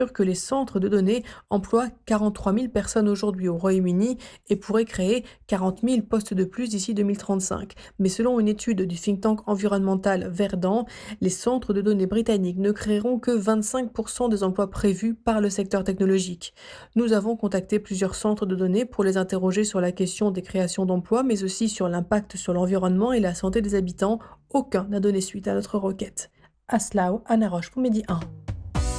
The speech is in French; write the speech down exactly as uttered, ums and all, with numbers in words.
que les centres de données emploient quarante-trois mille personnes aujourd'hui au Royaume-Uni et pourraient créer quarante mille postes de plus d'ici deux mille trente-cinq. Mais selon une étude du think tank environnemental Verdant, les centres de données britanniques ne créeront que vingt-cinq pour cent des emplois prévus par le secteur technologique. Nous avons contacté plusieurs centres de données pour les interroger sur la question des créations d'emplois, mais aussi sur l'impact sur l'environnement et la santé des habitants. Aucun n'a donné suite à notre requête. À Slough, Anna Roche pour Midi un.